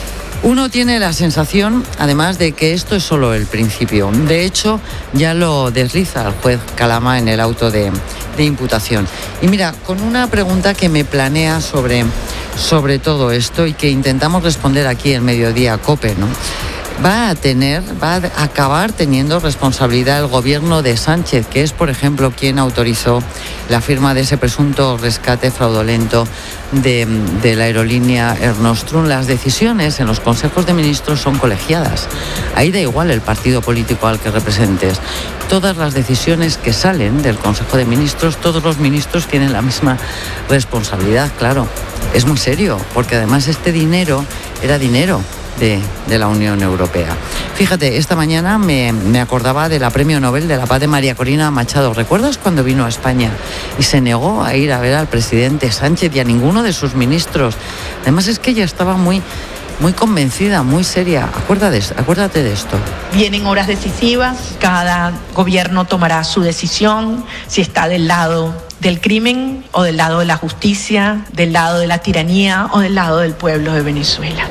Uno tiene la sensación, además, de que esto es solo el principio. De hecho, ya lo desliza el juez Calama en el auto de, de imputación. Y mira, con una pregunta que me planea sobre, sobre todo esto y que intentamos responder aquí en Mediodía COPE, ¿no? Va a tener, va a acabar teniendo responsabilidad el gobierno de Sánchez, que es, por ejemplo, quien autorizó la firma de ese presunto rescate fraudulento de, de la aerolínea Air Nostrum. Las decisiones en los consejos de ministros son colegiadas. Ahí da igual el partido político al que representes. Todas las decisiones que salen del Consejo de Ministros, todos los ministros tienen la misma responsabilidad, claro. Es muy serio, porque además este dinero era dinero De, de la Unión Europea. Fíjate, esta mañana me, me acordaba de la Premio Nobel de la Paz de María Corina Machado. ¿Recuerdas cuando vino a España y se negó a ir a ver al presidente Sánchez y a ninguno de sus ministros? Además es que ella estaba muy, muy convencida, muy seria. Acuérdate, acuérdate de esto. Vienen horas decisivas, cada gobierno tomará su decisión, si está del lado del crimen o del lado de la justicia, del lado de la tiranía o del lado del pueblo de Venezuela.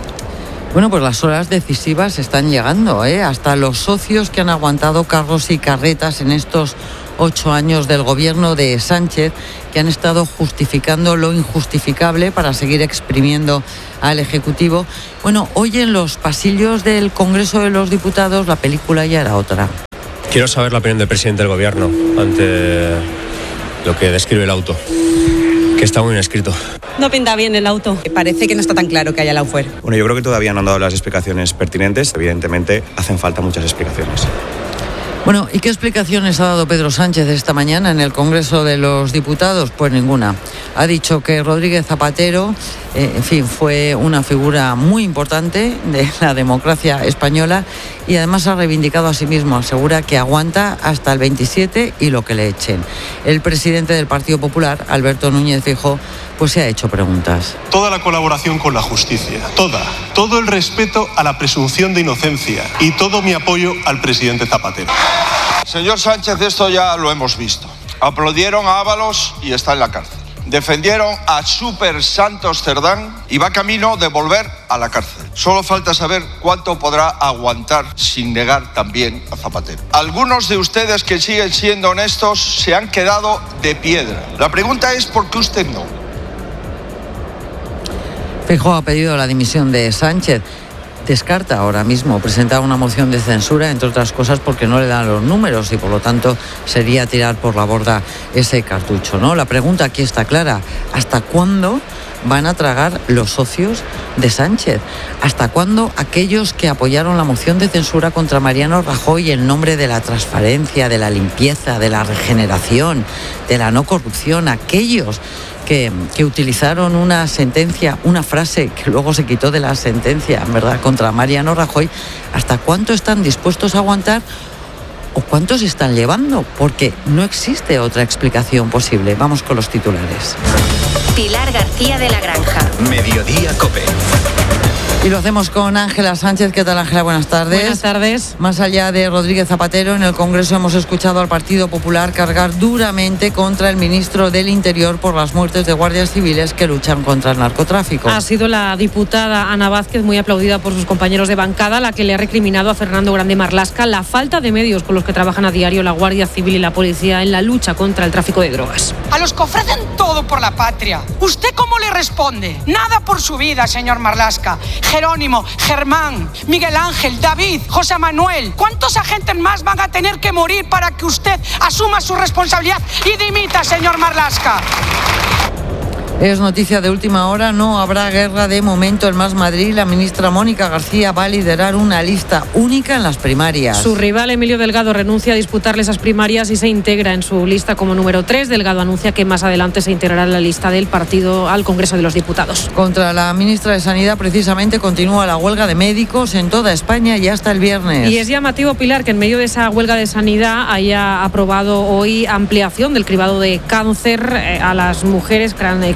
Bueno, pues las horas decisivas están llegando, ¿eh? Hasta los socios que han aguantado carros y carretas en estos ocho años del gobierno de Sánchez, que han estado justificando lo injustificable para seguir exprimiendo al Ejecutivo. Bueno, hoy en los pasillos del Congreso de los Diputados la película ya era otra. Quiero saber la opinión del presidente del gobierno ante lo que describe el auto, que está muy bien escrito. No pinta bien el auto. Parece que no está tan claro que haya la fuera. Bueno, yo creo que todavía no han dado las explicaciones pertinentes. Evidentemente, hacen falta muchas explicaciones. Bueno, ¿y qué explicaciones ha dado Pedro Sánchez esta mañana en el Congreso de los Diputados? Pues ninguna. Ha dicho que Rodríguez Zapatero, eh, en fin, fue una figura muy importante de la democracia española y además ha reivindicado a sí mismo. Asegura que aguanta hasta el veintisiete y lo que le echen. El presidente del Partido Popular, Alberto Núñez Feijóo, pues se ha hecho preguntas. Toda la colaboración con la justicia, toda, todo el respeto a la presunción de inocencia y todo mi apoyo al presidente Zapatero. Señor Sánchez, esto ya lo hemos visto. Aplaudieron a Ábalos y está en la cárcel. Defendieron a Super Santos Cerdán y va camino de volver a la cárcel. Solo falta saber cuánto podrá aguantar sin negar también a Zapatero. Algunos de ustedes que siguen siendo honestos se han quedado de piedra. La pregunta es ¿por qué usted no? Feijóo ha pedido la dimisión de Sánchez. Descarta ahora mismo presentar una moción de censura, entre otras cosas porque no le dan los números y por lo tanto sería tirar por la borda ese cartucho, ¿no? La pregunta aquí está clara: ¿hasta cuándo van a tragar los socios de Sánchez? ¿Hasta cuándo aquellos que apoyaron la moción de censura contra Mariano Rajoy en nombre de la transparencia, de la limpieza, de la regeneración, de la no corrupción, aquellos Que, que utilizaron una sentencia, una frase que luego se quitó de la sentencia, ¿verdad?, contra Mariano Rajoy, ¿hasta cuánto están dispuestos a aguantar o cuántos están llevando? Porque no existe otra explicación posible. Vamos con los titulares. Pilar García de la Granja. Mediodía COPE. Y lo hacemos con Ángela Sánchez. ¿Qué tal, Ángela? Buenas tardes. Buenas tardes. Más allá de Rodríguez Zapatero, en el Congreso hemos escuchado al Partido Popular cargar duramente contra el ministro del Interior por las muertes de guardias civiles que luchan contra el narcotráfico. Ha sido la diputada Ana Vázquez, muy aplaudida por sus compañeros de bancada, la que le ha recriminado a Fernando Grande Marlaska la falta de medios con los que trabajan a diario la Guardia Civil y la policía en la lucha contra el tráfico de drogas. A los que ofrecen todo por la patria, ¿usted cómo le responde? Nada por su vida, señor Marlaska. Jerónimo, Germán, Miguel Ángel, David, José Manuel. ¿Cuántos agentes más van a tener que morir para que usted asuma su responsabilidad y dimita, señor Marlaska? Es noticia de última hora, no habrá guerra de momento en Más Madrid. La ministra Mónica García va a liderar una lista única en las primarias. Su rival Emilio Delgado renuncia a disputarle esas primarias y se integra en su lista como número tres. Delgado anuncia que más adelante se integrará en la lista del partido al Congreso de los Diputados. Contra la ministra de Sanidad precisamente continúa la huelga de médicos en toda España y hasta el viernes. Y es llamativo, Pilar, que en medio de esa huelga de sanidad haya aprobado hoy ampliación del cribado de cáncer a las mujeres que han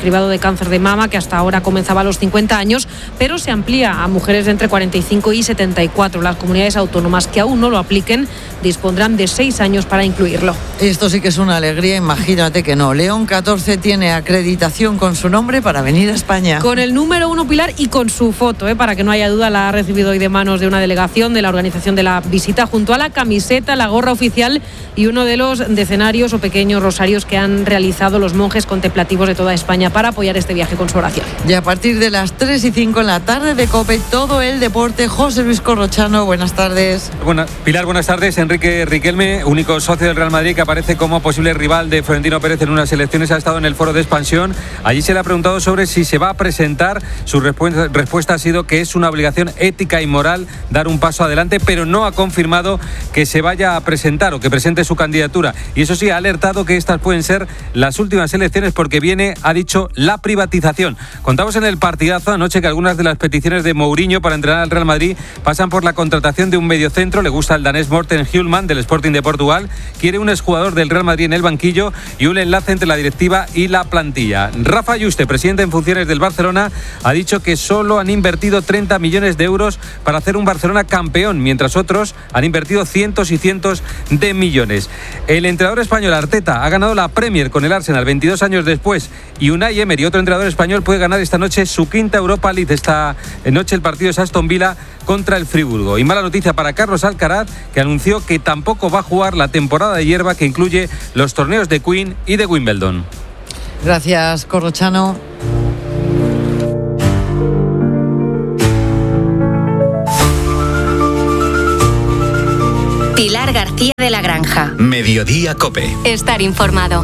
cribado de cáncer de mama, que hasta ahora comenzaba a los cincuenta años, pero se amplía a mujeres de entre cuarenta y cinco y setenta y cuatro. Las comunidades autónomas que aún no lo apliquen dispondrán de seis años para incluirlo. Esto sí que es una alegría, imagínate que no. León catorce tiene acreditación con su nombre para venir a España. Con el número uno, Pilar, y con su foto, ¿eh? Para que no haya duda, la ha recibido hoy de manos de una delegación de la organización de la visita, junto a la camiseta, la gorra oficial y uno de los decenarios o pequeños rosarios que han realizado los monjes contemplativos de toda España para apoyar este viaje con su oración. Y a partir de las tres y cinco en la tarde de COPE, todo el deporte. José Luis Corrochano, buenas tardes. Buena, Pilar, buenas tardes. Enrique Riquelme, único socio del Real Madrid que aparece como posible rival de Florentino Pérez en unas elecciones, ha estado en el foro de expansión. Allí se le ha preguntado sobre si se va a presentar. Su respuesta, respuesta ha sido que es una obligación ética y moral dar un paso adelante, pero no ha confirmado que se vaya a presentar o que presente su candidatura. Y eso sí, ha alertado que estas pueden ser las últimas elecciones porque viene, ha dicho, la privatización. Contamos en el partidazo anoche que algunas de las peticiones de Mourinho para entrenar al Real Madrid pasan por la contratación de un mediocentro. Le gusta el danés Morten Hjulman del Sporting de Portugal. Quiere un exjugador del Real Madrid en el banquillo y un enlace entre la directiva y la plantilla. Rafa Yuste, presidente en funciones del Barcelona, ha dicho que solo han invertido treinta millones de euros para hacer un Barcelona campeón, mientras otros han invertido cientos y cientos de millones. El entrenador español Arteta ha ganado la Premier con el Arsenal veintidós años después, y Unai Emery, otro entrenador español, puede ganar esta noche su quinta Europa League. Esta noche el partido es Aston Villa contra el Friburgo. Y mala noticia para Carlos Alcaraz, que anunció que tampoco va a jugar la temporada de hierba que incluye los torneos de Queen y de Wimbledon. Gracias, Corrochano. Pilar García de la Granja. Mediodía COPE. Estar informado.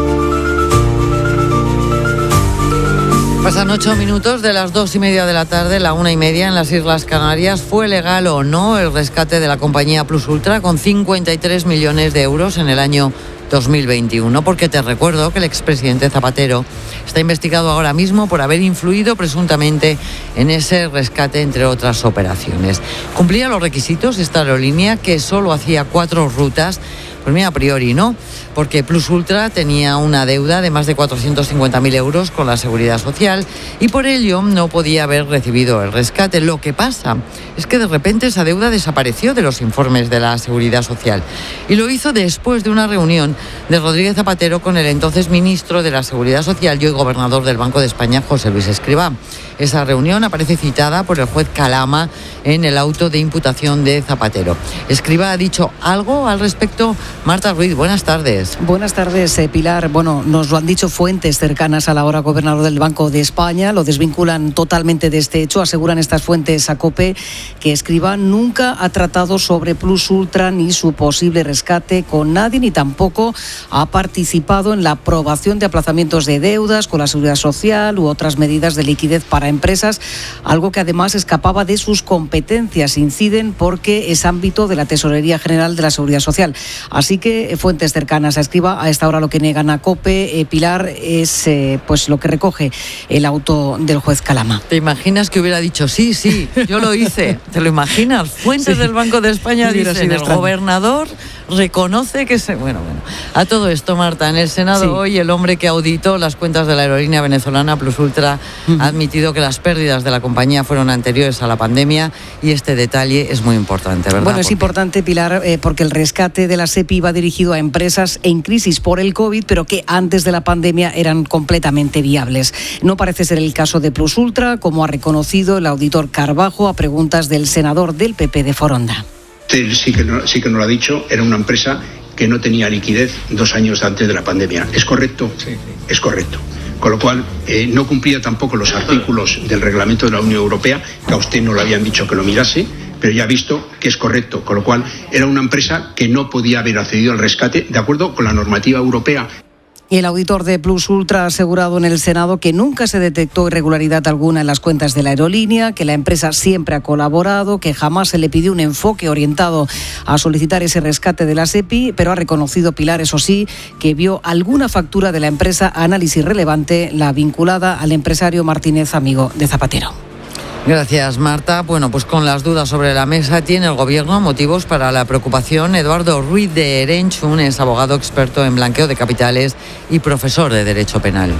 Pasan ocho minutos de las dos y media de la tarde, la una y media en las Islas Canarias. ¿Fue legal o no el rescate de la compañía Plus Ultra con cincuenta y tres millones de euros en el año dos mil veintiuno? Porque te recuerdo que el expresidente Zapatero está investigado ahora mismo por haber influido presuntamente en ese rescate, entre otras operaciones. ¿Cumplía los requisitos esta aerolínea, que solo hacía cuatro rutas? Pues mira, a priori no, porque Plus Ultra tenía una deuda de más de cuatrocientos cincuenta mil euros con la Seguridad Social y por ello no podía haber recibido el rescate. Lo que pasa es que de repente esa deuda desapareció de los informes de la Seguridad Social y lo hizo después de una reunión de Rodríguez Zapatero con el entonces ministro de la Seguridad Social y hoy gobernador del Banco de España, José Luis Escrivá. Esa reunión aparece citada por el juez Calama en el auto de imputación de Zapatero. Escrivá ha dicho algo al respecto. Marta Ruiz, buenas tardes. Buenas tardes, eh, Pilar. Bueno, nos lo han dicho fuentes cercanas al ahora gobernador del Banco de España. Lo desvinculan totalmente de este hecho. Aseguran estas fuentes a COPE que Escrivá nunca ha tratado sobre Plus Ultra ni su posible rescate con nadie, ni tampoco ha participado en la aprobación de aplazamientos de deudas con la Seguridad Social u otras medidas de liquidez para empresas, algo que además escapaba de sus competencias. Inciden porque es ámbito de la Tesorería General de la Seguridad Social. Así que fuentes cercanas a Escrivá a esta hora lo que niegan a COPE, eh, Pilar, es eh, pues lo que recoge el auto del juez Calama. ¿Te imaginas que hubiera dicho sí, sí, yo lo hice? ¿Te lo imaginas? Fuentes sí. del Banco de España dicen, el gobernador reconoce que se... Bueno, bueno. A todo esto, Marta, en el Senado sí. hoy el hombre que auditó las cuentas de la aerolínea venezolana Plus Ultra uh-huh. ha admitido que las pérdidas de la compañía fueron anteriores a la pandemia y este detalle es muy importante, ¿verdad? Bueno, es porque... importante, Pilar, eh, porque el rescate de la SEPI iba dirigido a empresas en crisis por el COVID, pero que antes de la pandemia eran completamente viables. No parece ser el caso de Plus Ultra, como ha reconocido el auditor Carbajo a preguntas del senador del P P de Foronda. Sí que, no, sí que nos lo ha dicho, era una empresa que no tenía liquidez dos años antes de la pandemia. ¿Es correcto? Sí. Es correcto. Con lo cual, eh, no cumplía tampoco los artículos del reglamento de la Unión Europea, que a usted no le habían dicho que lo mirase, pero ya ha visto que es correcto. Con lo cual, era una empresa que no podía haber accedido al rescate de acuerdo con la normativa europea. Y el auditor de Plus Ultra ha asegurado en el Senado que nunca se detectó irregularidad alguna en las cuentas de la aerolínea, que la empresa siempre ha colaborado, que jamás se le pidió un enfoque orientado a solicitar ese rescate de la SEPI, pero ha reconocido, Pilar, eso sí, que vio alguna factura de la empresa a análisis relevante, la vinculada al empresario Martínez, amigo de Zapatero. Gracias, Marta. Bueno, pues con las dudas sobre la mesa tiene el Gobierno motivos para la preocupación. Eduardo Ruiz de Erenchun es abogado experto en blanqueo de capitales y profesor de Derecho Penal.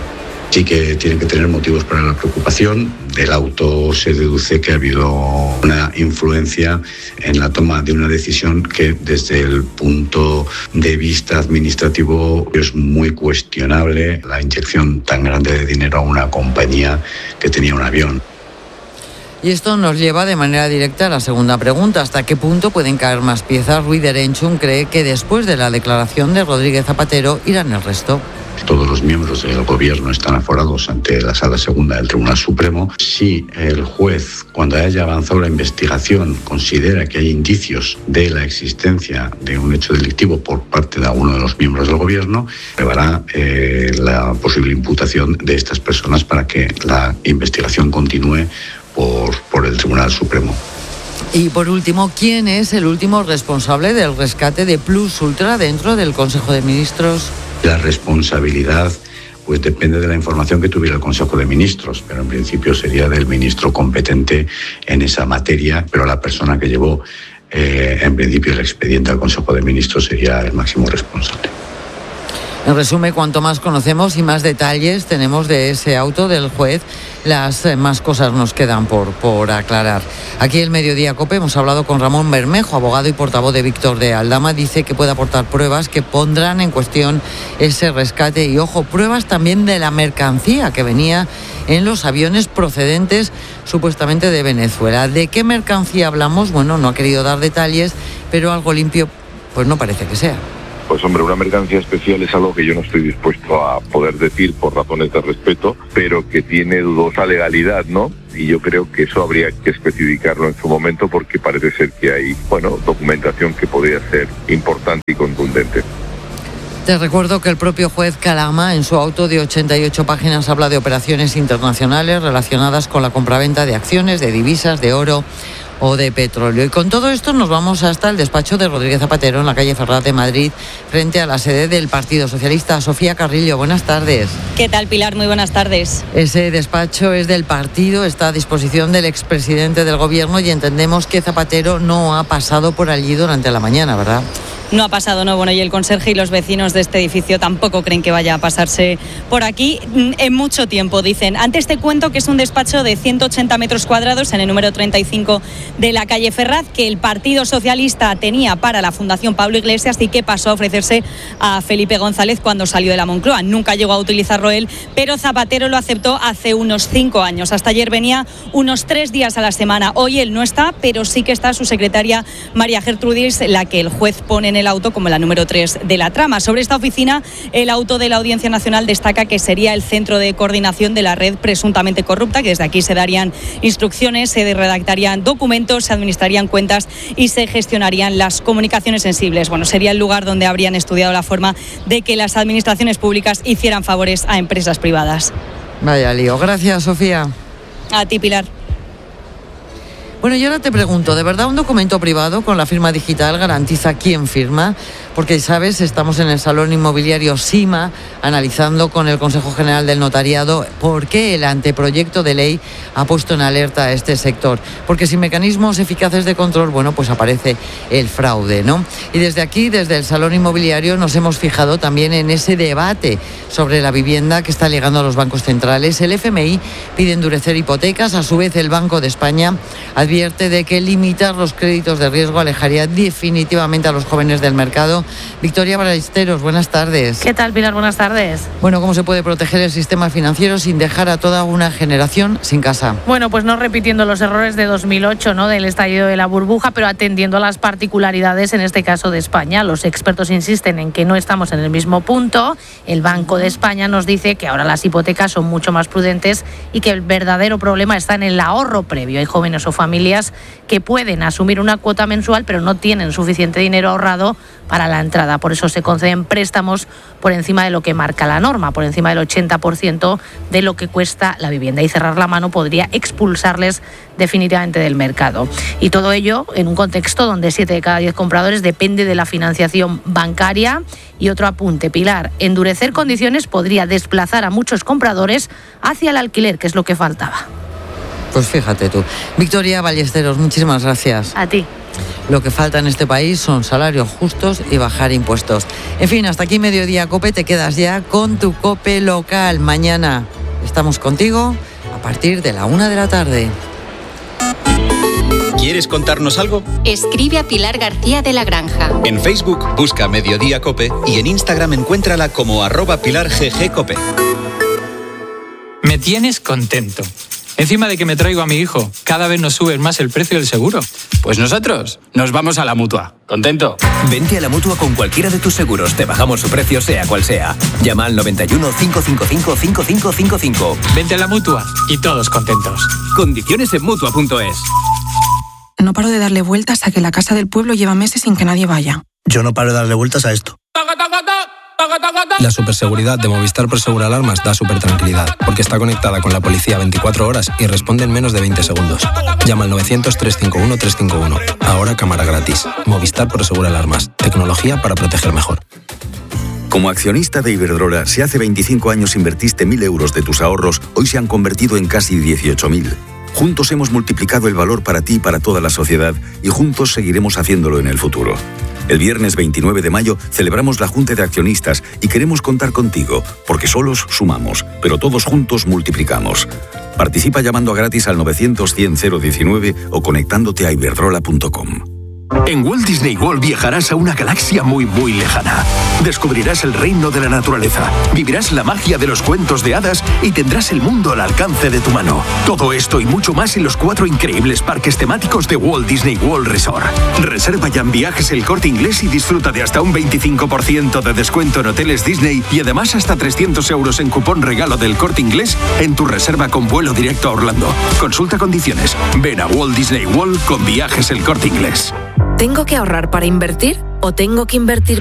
Sí que tienen que tener motivos para la preocupación. Del auto se deduce que ha habido una influencia en la toma de una decisión que desde el punto de vista administrativo es muy cuestionable, la inyección tan grande de dinero a una compañía que tenía un avión. Y esto nos lleva de manera directa a la segunda pregunta. ¿Hasta qué punto pueden caer más piezas? Ruiz de Erenchun cree que después de la declaración de Rodríguez Zapatero irán el resto. Todos los miembros del gobierno están aforados ante la Sala Segunda del Tribunal Supremo. Si el juez, cuando haya avanzado la investigación, considera que hay indicios de la existencia de un hecho delictivo por parte de alguno de los miembros del gobierno, llevará eh, la posible imputación de estas personas para que la investigación continúe por, por el Tribunal Supremo. Y por último, ¿quién es el último responsable del rescate de Plus Ultra dentro del Consejo de Ministros? La responsabilidad pues depende de la información que tuviera el Consejo de Ministros, pero en principio sería del ministro competente en esa materia, pero la persona que llevó eh, en principio el expediente al Consejo de Ministros sería el máximo responsable. En resumen, cuanto más conocemos y más detalles tenemos de ese auto del juez, las eh, más cosas nos quedan por, por aclarar. Aquí el Mediodía COPE hemos hablado con Ramón Bermejo, abogado y portavoz de Víctor de Aldama. Dice que puede aportar pruebas que pondrán en cuestión ese rescate y, ojo, pruebas también de la mercancía que venía en los aviones procedentes supuestamente de Venezuela. ¿De qué mercancía hablamos? Bueno, no ha querido dar detalles, pero algo limpio pues no parece que sea. Pues hombre, una mercancía especial es algo que yo no estoy dispuesto a poder decir por razones de respeto, pero que tiene dudosa legalidad, ¿no? Y yo creo que eso habría que especificarlo en su momento porque parece ser que hay, bueno, documentación que podría ser importante y contundente. Te recuerdo que el propio juez Calama, en su auto de ochenta y ocho páginas, habla de operaciones internacionales relacionadas con la compraventa de acciones, de divisas, de oro o de petróleo. Y con todo esto nos vamos hasta el despacho de Rodríguez Zapatero en la calle Ferraz de Madrid, frente a la sede del Partido Socialista. Sofía Carrillo, buenas tardes. ¿Qué tal, Pilar? Muy buenas tardes. Ese despacho es del partido, está a disposición del expresidente del Gobierno y entendemos que Zapatero no ha pasado por allí durante la mañana, ¿verdad? No ha pasado, no. Bueno, y el conserje y los vecinos de este edificio tampoco creen que vaya a pasarse por aquí en mucho tiempo, dicen. Antes te cuento que es un despacho de ciento ochenta metros cuadrados en el número treinta y cinco de la calle Ferraz, que el Partido Socialista tenía para la Fundación Pablo Iglesias y que pasó a ofrecerse a Felipe González cuando salió de la Moncloa. Nunca llegó a utilizarlo él, pero Zapatero lo aceptó hace unos cinco años. Hasta ayer venía unos tres días a la semana. Hoy él no está, pero sí que está su secretaria María Gertrudis, la que el juez pone en el auto como la número tres de la trama. Sobre esta oficina, el auto de la Audiencia Nacional destaca que sería el centro de coordinación de la red presuntamente corrupta, que desde aquí se darían instrucciones, se redactarían documentos, se administrarían cuentas y se gestionarían las comunicaciones sensibles. Bueno, sería el lugar donde habrían estudiado la forma de que las administraciones públicas hicieran favores a empresas privadas. Vaya lío. Gracias, Sofía. A ti, Pilar. Bueno, y ahora te pregunto, ¿de verdad un documento privado con la firma digital garantiza quién firma? Porque, ¿sabes? Estamos en el Salón Inmobiliario SIMA analizando con el Consejo General del Notariado por qué el anteproyecto de ley ha puesto en alerta a este sector. Porque sin mecanismos eficaces de control, bueno, pues aparece el fraude, ¿no? Y desde aquí, desde el Salón Inmobiliario, nos hemos fijado también en ese debate sobre la vivienda que está llegando a los bancos centrales. El F M I pide endurecer hipotecas, a su vez el Banco de España advierte de que limitar los créditos de riesgo alejaría definitivamente a los jóvenes del mercado. Victoria Ballesteros, buenas tardes. ¿Qué tal, Pilar? Buenas tardes. Bueno, ¿cómo se puede proteger el sistema financiero sin dejar a toda una generación sin casa? Bueno, pues no repitiendo los errores de dos mil ocho, ¿no?, del estallido de la burbuja, pero atendiendo a las particularidades, en este caso de España. Los expertos insisten en que no estamos en el mismo punto. El Banco de España nos dice que ahora las hipotecas son mucho más prudentes y que el verdadero problema está en el ahorro previo. Hay jóvenes o familias que pueden asumir una cuota mensual, pero no tienen suficiente dinero ahorrado para la entrada. Por eso se conceden préstamos por encima de lo que marca la norma, por encima del ochenta por ciento de lo que cuesta la vivienda. Y cerrar la mano podría expulsarles definitivamente del mercado. Y todo ello en un contexto donde siete de cada diez compradores depende de la financiación bancaria. Y otro apunte, Pilar, endurecer condiciones podría desplazar a muchos compradores hacia el alquiler, que es lo que faltaba. Pues fíjate tú. Victoria Ballesteros, muchísimas gracias. A ti. Lo que falta en este país son salarios justos y bajar impuestos. En fin, hasta aquí Mediodía COPE. Te quedas ya con tu COPE local. Mañana Estamos contigo a partir de la una de la tarde. ¿Quieres contarnos algo? Escribe a Pilar García de la Granja. En Facebook busca Mediodía Cope y en Instagram encuéntrala como arroba Pilar G G Cope. Me tienes contento. Encima de que me traigo a mi hijo, cada vez nos subes más el precio del seguro. Pues nosotros nos vamos a la Mutua. ¿Contento? Vente a la Mutua con cualquiera de tus seguros. Te bajamos su precio sea cual sea. Llama al noventa y uno, cinco cinco cinco, cinco cinco cinco cinco. Vente a la Mutua y todos contentos. Condiciones en Mutua punto es. No paro de darle vueltas a que la casa del pueblo lleva meses sin que nadie vaya. Yo no paro de darle vueltas a esto. La superseguridad de Movistar Prosegur Alarmas da súper tranquilidad, porque está conectada con la policía veinticuatro horas y responde en menos de veinte segundos. Llama al novecientos, trescientos cincuenta y uno, trescientos cincuenta y uno. Ahora cámara gratis. Movistar Prosegur Alarmas. Tecnología para proteger mejor. Como accionista de Iberdrola, si hace veinticinco años invertiste mil euros de tus ahorros, hoy se han convertido en casi dieciocho mil. Juntos hemos multiplicado el valor para ti y para toda la sociedad, y juntos seguiremos haciéndolo en el futuro. El viernes veintinueve de mayo celebramos la Junta de Accionistas y queremos contar contigo, porque solos sumamos, pero todos juntos multiplicamos. Participa llamando a gratis al novecientos, cien, cero diecinueve o conectándote a iberdrola punto com. En Walt Disney World viajarás a una galaxia muy muy lejana. Descubrirás el reino de la naturaleza, vivirás la magia de los cuentos de hadas y tendrás el mundo al alcance de tu mano. Todo esto y mucho más en los cuatro increíbles parques temáticos de Walt Disney World Resort. Reserva ya en Viajes El Corte Inglés y disfruta de hasta un veinticinco por ciento de descuento en hoteles Disney y además hasta trescientos euros en cupón regalo del Corte Inglés en tu reserva con vuelo directo a Orlando. Consulta condiciones. Ven a Walt Disney World con Viajes El Corte Inglés. ¿Tengo que ahorrar para invertir o tengo que invertir